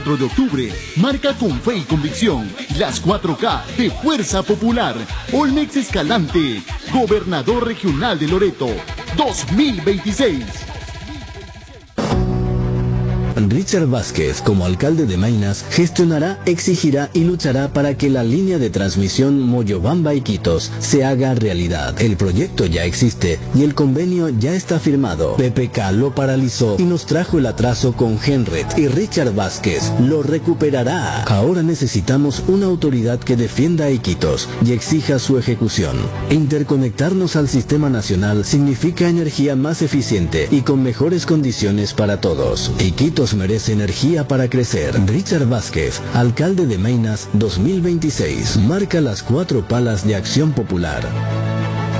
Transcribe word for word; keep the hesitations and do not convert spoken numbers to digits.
cuatro de octubre, marca con fe y convicción las cuatro K de Fuerza Popular. Olmex Escalante, Gobernador Regional de Loreto, dos mil veintiséis. Richard Vázquez, como alcalde de Maynas, gestionará, exigirá y luchará para que la línea de transmisión Moyobamba-Iquitos se haga realidad. El proyecto ya existe y el convenio ya está firmado. P P K lo paralizó y nos trajo el atraso con Henret, y Richard Vázquez lo recuperará. Ahora necesitamos una autoridad que defienda a Iquitos y exija su ejecución. Interconectarnos al sistema nacional significa energía más eficiente y con mejores condiciones para todos. Iquitos merece energía para crecer. Richard Vázquez, alcalde de Maynas dos mil veintiséis. Marca las cuatro palas de Acción Popular.